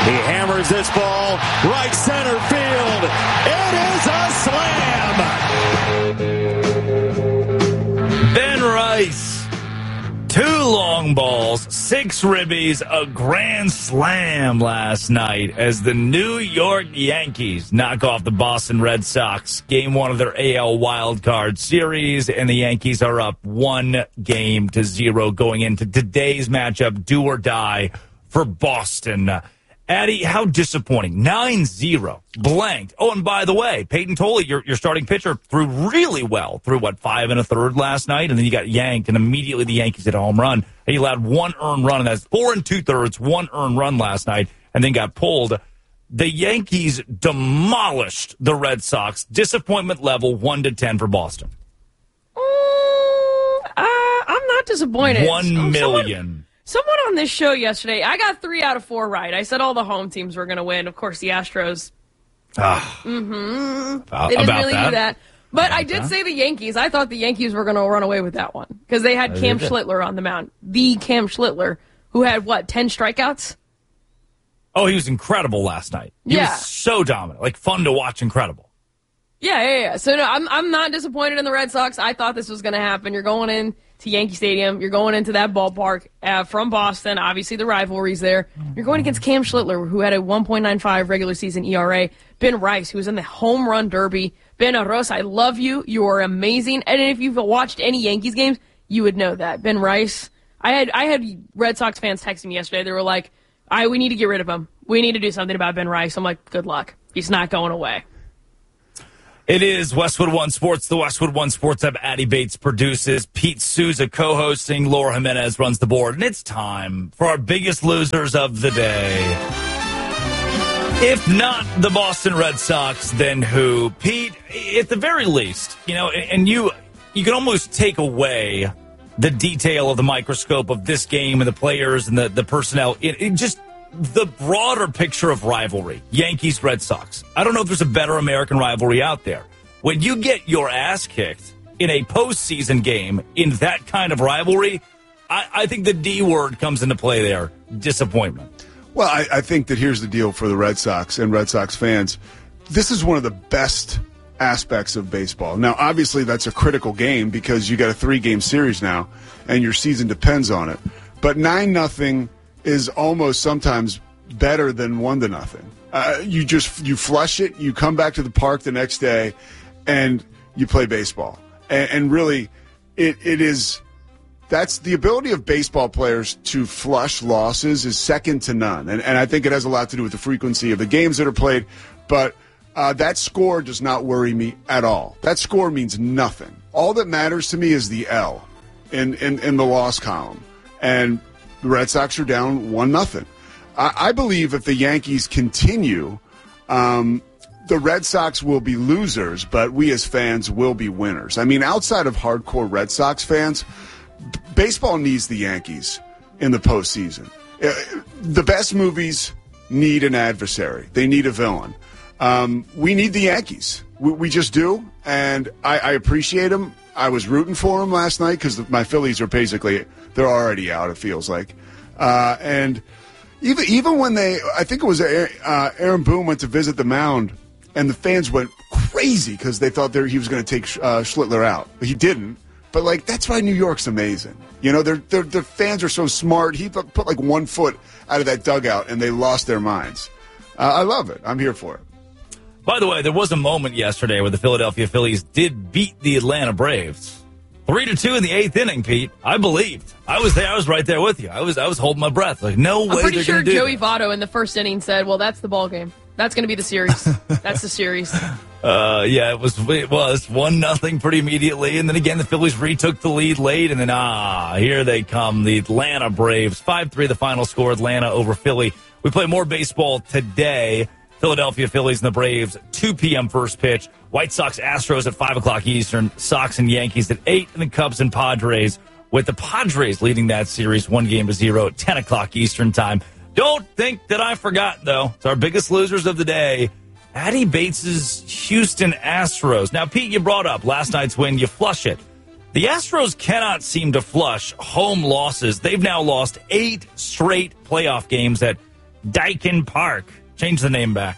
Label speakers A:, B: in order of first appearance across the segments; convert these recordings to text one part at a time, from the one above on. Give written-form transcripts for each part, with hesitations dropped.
A: He hammers this ball right center field. It is a slam.
B: Ben Rice. 2 long balls, 6 ribbies, a grand slam last night as the New York Yankees knock off the Boston Red Sox. Game 1 of their AL wildcard series, and the Yankees are up 1-0 going into today's matchup, do or die for Boston. Addy, how disappointing. 9-0, blanked. Oh, and by the way, Peyton Tolley, your starting pitcher, threw really well. Threw, 5 1/3 last night, and then you got yanked, and immediately the Yankees hit a home run. And he allowed 1 earned run, and that's 4 2/3, 1 earned run last night, and then got pulled. The Yankees demolished the Red Sox. Disappointment level 1 to 10 for Boston.
C: I'm not disappointed.
B: 1 million.
C: Someone on this show yesterday, I got 3 out of 4 right. I said all the home teams were going to win. Of course, the Astros. They didn't really do that. But I did say the Yankees. I thought the Yankees were going to run away with that one because they had Cam Schlittler on the mound. The Cam Schlittler, who had, 10 strikeouts?
B: Oh, he was incredible last night. He was so dominant. Fun to watch, incredible.
C: Yeah. So, no, I'm not disappointed in the Red Sox. I thought this was going to happen. You're going in to Yankee Stadium. You're going into that ballpark from Boston. Obviously, the rivalry's there. You're going against Cam Schlittler, who had a 1.95 regular season ERA. Ben Rice, who was in the home run derby. Ben Arroz, I love you. You are amazing. And if you've watched any Yankees games, you would know that. Ben Rice, I had Red Sox fans texting me yesterday. They were like, we need to get rid of him. We need to do something about Ben Rice. I'm like, good luck. He's not going away.
B: It is Westwood One Sports, the Westwood One Sports app. Addy Bates produces. Pete Souza co-hosting. Laura Jimenez runs the board. And it's time for our biggest losers of the day. If not the Boston Red Sox, then who? Pete, at the very least, and you can almost take away the detail of the microscope of this game and the players and the personnel. It just the broader picture of rivalry, Yankees-Red Sox. I don't know if there's a better American rivalry out there. When you get your ass kicked in a postseason game in that kind of rivalry, I think the D word comes into play there, disappointment.
D: Well, I think that here's the deal for the Red Sox and Red Sox fans. This is one of the best aspects of baseball. Now, obviously, that's a critical game because you got a 3-game series now, and your season depends on it. But 9-0 is almost sometimes better than 1-0. You flush it, you come back to the park the next day, and you play baseball. And really, it is that's the ability of baseball players to flush losses is second to none. And I think it has a lot to do with the frequency of the games that are played. But that score does not worry me at all. That score means nothing. All that matters to me is the L in the loss column. And the Red Sox are down 1-0. I believe if the Yankees continue, the Red Sox will be losers, but we as fans will be winners. I mean, outside of hardcore Red Sox fans, baseball needs the Yankees in the postseason. The best movies need an adversary. They need a villain. We need the Yankees. We just do, and I appreciate them. I was rooting for them last night because my Phillies are basically – they're already out, it feels like. And even when I think it was Aaron Boone went to visit the mound, and the fans went crazy because they thought he was going to take Schlittler out. He didn't. But, that's why New York's amazing. Their fans are so smart. He put 1 foot out of that dugout, and they lost their minds. I love it. I'm here for it.
B: By the way, there was a moment yesterday where the Philadelphia Phillies did beat the Atlanta Braves. 3-2 in the 8th inning, Pete. I believed. I was there. I was right there with you. I was holding my breath. No way they're going to do
C: I'm pretty sure Joey
B: that.
C: Votto in the first inning said, well, that's the ball game. That's going to be the series. That's the series.
B: Yeah, it was 1-0 pretty immediately. And then again, the Phillies retook the lead late. And then, here they come. The Atlanta Braves. 5-3 the final score. Atlanta over Philly. We play more baseball today. Philadelphia Phillies and the Braves, 2 p.m. first pitch. White Sox, Astros at 5 o'clock Eastern. Sox and Yankees at 8. And the Cubs and Padres, with the Padres leading that series 1-0 at 10 o'clock Eastern time. Don't think that I forgot, though. It's our biggest losers of the day. Addy Bates' Houston Astros. Now, Pete, you brought up last night's win. You flush it. The Astros cannot seem to flush home losses. They've now lost 8 straight playoff games at Daikin Park. Change the name back.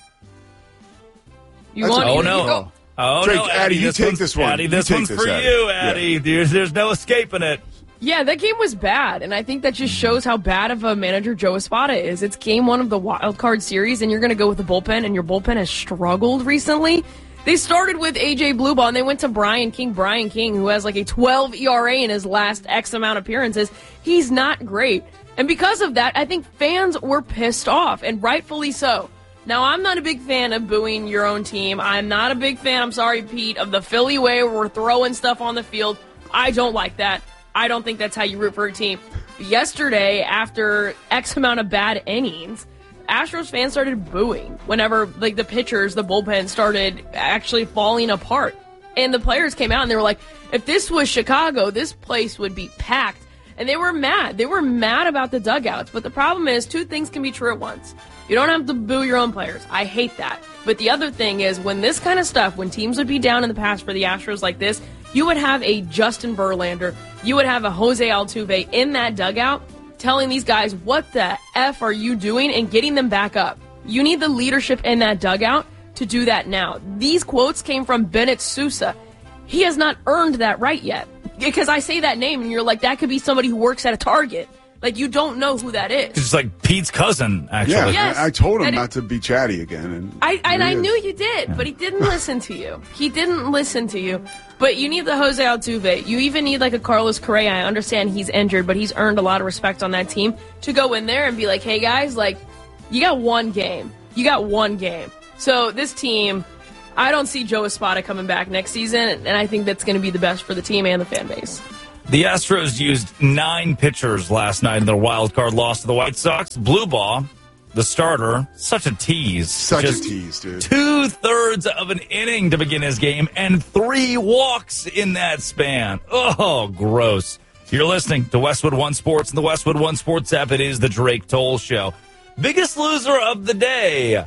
C: Oh,
B: no. Oh,
D: Drake,
B: no,
D: Addy, you take this one.
B: Addy, this one's for you, Addy.
D: Yeah.
B: There's no escaping it.
C: Yeah, that game was bad, and I think that just shows how bad of a manager Joe Espada is. It's game one of the wild card series, and you're going to go with the bullpen, and your bullpen has struggled recently. They started with A.J. Blueball, and they went to Brian King, who has like a 12 ERA in his last X amount of appearances. He's not great. And because of that, I think fans were pissed off, and rightfully so. Now, I'm not a big fan of booing your own team. I'm not a big fan, I'm sorry, Pete, of the Philly way where we're throwing stuff on the field. I don't like that. I don't think that's how you root for a team. Yesterday, after X amount of bad innings, Astros fans started booing whenever like the pitchers, the bullpen started actually falling apart. And the players came out and they were like, if this was Chicago, this place would be packed. And they were mad. They were mad about the dugouts. But the problem is two things can be true at once. You don't have to boo your own players. I hate that. But the other thing is when this kind of stuff, when teams would be down in the past for the Astros like this, you would have a Justin Verlander, you would have a Jose Altuve in that dugout telling these guys, what the F are you doing, and getting them back up. You need the leadership in that dugout to do that now. These quotes came from Bennett Sousa. He has not earned that right yet. Because I say that name and you're like, that could be somebody who works at a Target. Like, you don't know who that is.
B: It's like Pete's cousin, actually.
D: Yeah,
C: Yes.
D: I told him not to be chatty again. And
C: I knew you did, but he didn't listen to you. He didn't listen to you. But you need the Jose Altuve. You even need like a Carlos Correa. I understand he's injured, but he's earned a lot of respect on that team to go in there and be like, hey, guys, like, you got one game. You got one game. So this team, I don't see Joe Espada coming back next season, and I think that's going to be the best for the team and the fan base.
B: The Astros used 9 pitchers last night in their wild card loss to the White Sox. Blueball, the starter, such a tease.
D: Such a tease, dude.
B: 2/3 of an inning to begin his game and 3 walks in that span. Oh, gross. You're listening to Westwood One Sports and the Westwood One Sports app. It is the Drake Toll Show. Biggest loser of the day.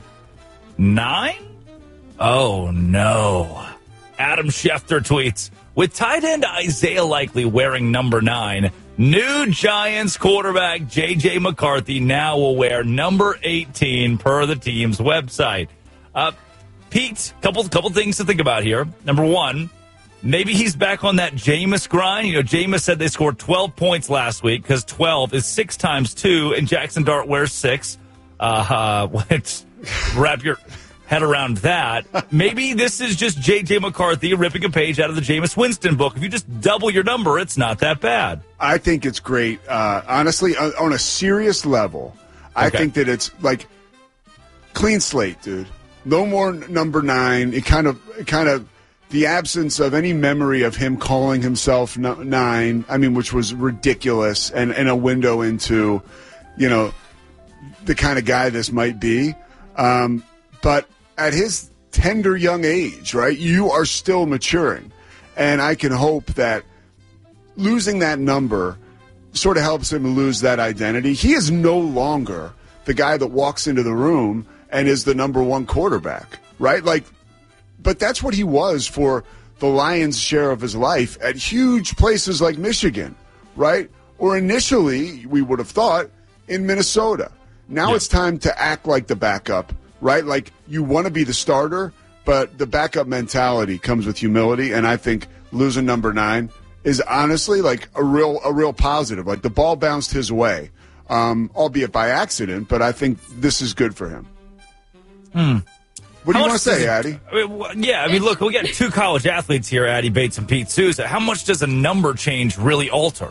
B: 9? Oh, no. Adam Schefter tweets, with tight end Isaiah Likely wearing number 9, new Giants quarterback J.J. McCarthy now will wear number 18 per the team's website. Pete, couple things to think about here. Number 1, maybe he's back on that Jameis grind. You know, Jameis said they scored 12 points last week because 12 is 6 times 2, and Jackson Dart wears 6. Let's wrap your head around that. Maybe this is just J.J. McCarthy ripping a page out of the Jameis Winston book. If you just double your number, it's not that bad.
D: I think it's great. Honestly, on a serious level, I think that it's like clean slate, dude. No more number 9. It kind of the absence of any memory of him calling himself 9. I mean, which was ridiculous and a window into, you know, the kind of guy this might be. But at his tender young age, right, you are still maturing. And I can hope that losing that number sort of helps him lose that identity. He is no longer the guy that walks into the room and is the number 1 quarterback, right? Like, but that's what he was for the Lions' share of his life at huge places like Michigan, right? Or initially, we would have thought, in Minnesota. Now it's time to act like the backup, right? Like, you want to be the starter, but the backup mentality comes with humility, and I think losing number 9 is honestly like a real positive. Like, the ball bounced his way, albeit by accident, but I think this is good for him. What do you want to say, Addy?
B: I mean, look, we got 2 college athletes here, Addy Bates and Pete Sousa. How much does a number change really alter?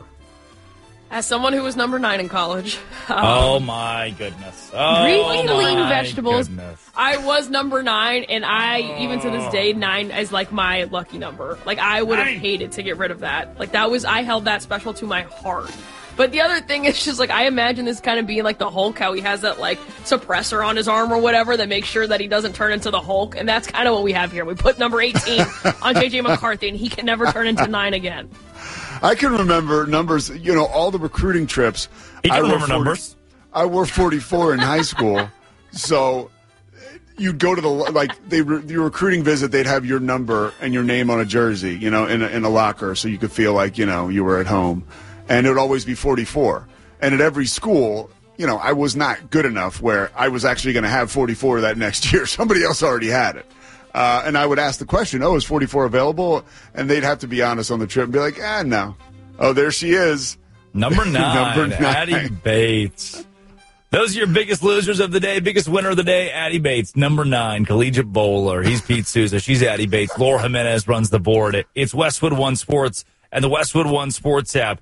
C: As someone who was number 9 in college.
B: Oh, my goodness.
C: Green lean
B: my
C: vegetables.
B: goodness.
C: I was number 9, and even to this day, 9 is like my lucky number. Like, I would have hated to get rid of that. Like, I held that special to my heart. But the other thing is just, like, I imagine this kind of being like the Hulk, how he has that, like, suppressor on his arm or whatever that makes sure that he doesn't turn into the Hulk. And that's kind of what we have here. We put number 18 on J.J. McCarthy, and he can never turn into 9 again.
D: I can remember numbers, you know, all the recruiting trips.
B: He can remember numbers.
D: I wore 44 in high school, so you'd go to your recruiting visit, they'd have your number and your name on a jersey, you know, in a locker, so you could feel like, you know, you were at home. And it would always be 44. And at every school, I was not good enough where I was actually going to have 44 that next year. Somebody else already had it. And I would ask the question, is 44 available? And they'd have to be honest on the trip and be like, no. Oh, there she is.
B: Number 9,
D: Number 9.
B: Addie Bates. Those are your biggest losers of the day, biggest winner of the day, Addie Bates. Number 9, collegiate bowler. He's Pete Souza. She's Addie Bates. Laura Jimenez runs the board. It's Westwood One Sports and the Westwood One Sports app.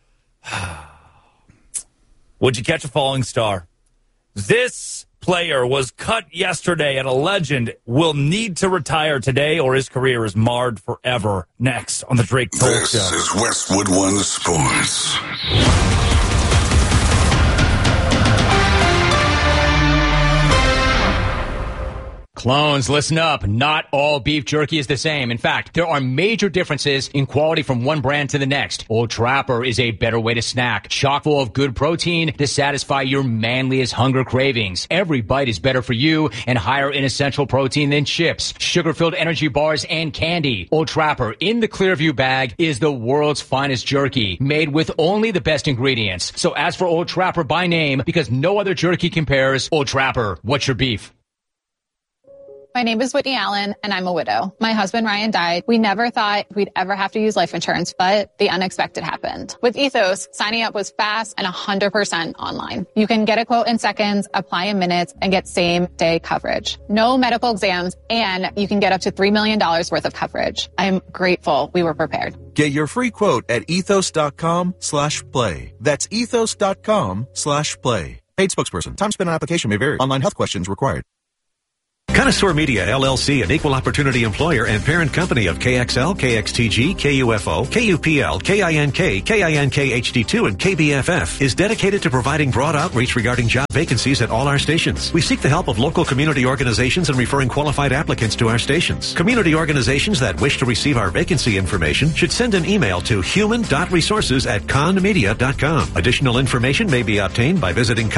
B: Would you catch a falling star? This player was cut yesterday, and a legend will need to retire today or his career is marred forever. Next on the Drake Talk Show.
E: This is Westwood One Sports.
F: Clones, listen up. Not all beef jerky is the same. In fact, there are major differences in quality from one brand to the next. Old Trapper is a better way to snack, chock full of good protein to satisfy your manliest hunger cravings. Every bite is better for you and higher in essential protein than chips, sugar-filled energy bars, and candy. Old Trapper in the Clearview bag is the world's finest jerky, made with only the best ingredients. So ask for Old Trapper by name because no other jerky compares. Old Trapper, what's your beef?
G: My name is Whitney Allen, and I'm a widow. My husband, Ryan, died. We never thought we'd ever have to use life insurance, but the unexpected happened. With Ethos, signing up was fast and 100% online. You can get a quote in seconds, apply in minutes, and get same-day coverage. No medical exams, and you can get up to $3 million worth of coverage. I'm grateful we were prepared.
H: Get your free quote at ethos.com/play. That's ethos.com/play. Paid spokesperson. Time spent on application may vary. Online health questions required.
I: Connoisseur Media, LLC, an equal opportunity employer and parent company of KXL, KXTG, KUFO, KUPL, KINK, KINK-HD2, and KBFF, is dedicated to providing broad outreach regarding job vacancies at all our stations. We seek the help of local community organizations in referring qualified applicants to our stations. Community organizations that wish to receive our vacancy information should send an email to human.resources@conmedia.com. Additional information may be obtained by visiting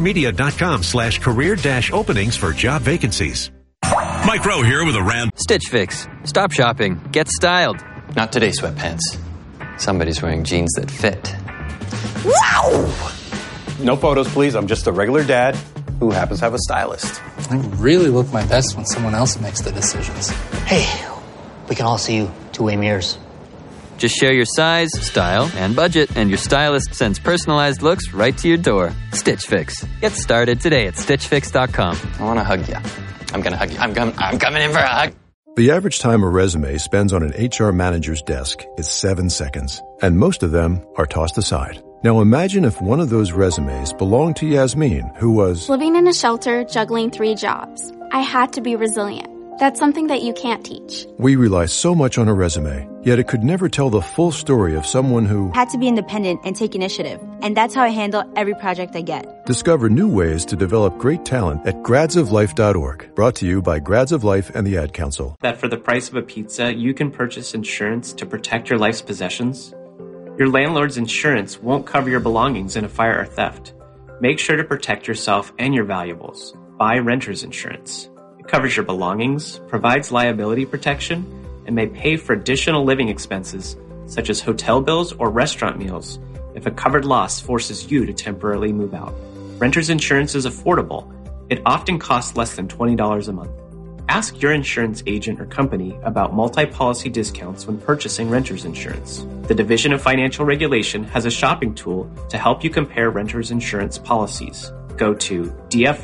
I: connoisseurmedia.com/career-openings for job vacancies.
J: Mike Rowe here with a rant.
K: Stitch Fix. Stop shopping. Get styled.
L: Not today, sweatpants. Somebody's wearing jeans that fit. Wow!
M: No photos, please. I'm just a regular dad who happens to have a stylist.
N: I really look my best when someone else makes the decisions.
O: Hey, we can all see you two-way mirrors.
K: Just share your size, style, and budget, and your stylist sends personalized looks right to your door. Stitch Fix. Get started today at StitchFix.com.
L: I want to hug you. I'm going to hug you. I'm coming in for a hug.
P: The average time a resume spends on an HR manager's desk is 7 seconds, and most of them are tossed aside. Now imagine if one of those resumes belonged to Yasmin, who was
Q: living in a shelter, juggling 3 jobs. I had to be resilient. That's something that you can't teach.
P: We rely so much on a resume, yet it could never tell the full story of someone who
R: had to be independent and take initiative. And that's how I handle every project I get.
P: Discover new ways to develop great talent at gradsoflife.org. Brought to you by Grads of Life and the Ad Council.
S: That for the price of a pizza, you can purchase insurance to protect your life's possessions. Your landlord's insurance won't cover your belongings in a fire or theft. Make sure to protect yourself and your valuables. Buy renter's insurance. It covers your belongings, provides liability protection, and may pay for additional living expenses, such as hotel bills or restaurant meals, if a covered loss forces you to temporarily move out. Renter's insurance is affordable. It often costs less than $20 a month. Ask your insurance agent or company about multi-policy discounts when purchasing renter's insurance. The Division of Financial Regulation has a shopping tool to help you compare renter's insurance policies. Go to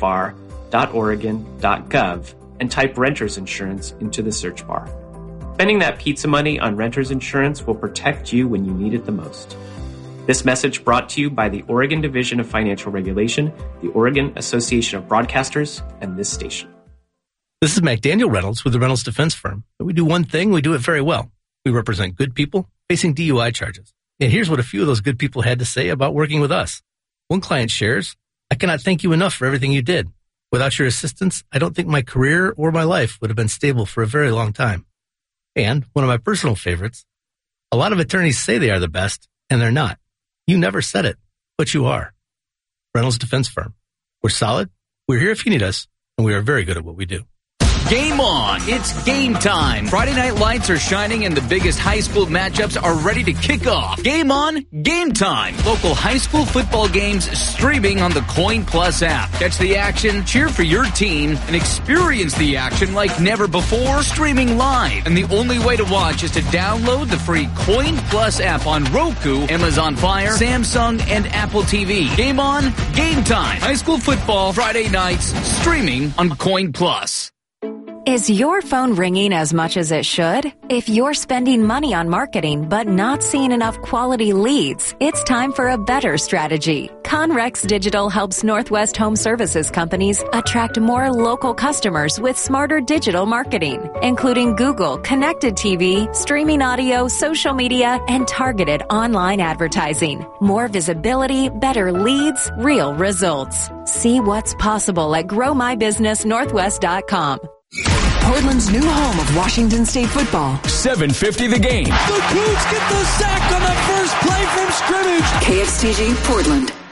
S: dfr.oregon.gov and type renter's insurance into the search bar. Spending that pizza money on renter's insurance will protect you when you need it the most. This message brought to you by the Oregon Division of Financial Regulation, the Oregon Association of Broadcasters, and this station.
T: This is McDaniel Reynolds with the Reynolds Defense Firm. We do one thing, we do it very well. We represent good people facing DUI charges. And here's what a few of those good people had to say about working with us. One client shares, "I cannot thank you enough for everything you did. Without your assistance, I don't think my career or my life would have been stable for a very long time." And one of my personal favorites, "A lot of attorneys say they are the best, and they're not. You never said it, but you are." Reynolds Defense Firm. We're solid, we're here if you need us, and we are very good at what we do.
U: Game on. It's game time. Friday night lights are shining and the biggest high school matchups are ready to kick off. Game on, game time. Local high school football games streaming on the Coin Plus app. Catch the action, cheer for your team, and experience the action like never before, streaming live. And the only way to watch is to download the free Coin Plus app on Roku, Amazon Fire, Samsung, and Apple TV. Game on, game time. High school football Friday nights streaming on Coin Plus.
V: Is your phone ringing as much as it should? If you're spending money on marketing but not seeing enough quality leads, it's time for a better strategy. Conrex Digital helps Northwest Home Services companies attract more local customers with smarter digital marketing, including Google, connected TV, streaming audio, social media, and targeted online advertising. More visibility, better leads, real results. See what's possible at GrowMyBusinessNorthwest.com.
W: Portland's new home of Washington State football.
U: 7:50 the game.
A: The Cougs get the sack on the first play from scrimmage.
W: KXTG Portland.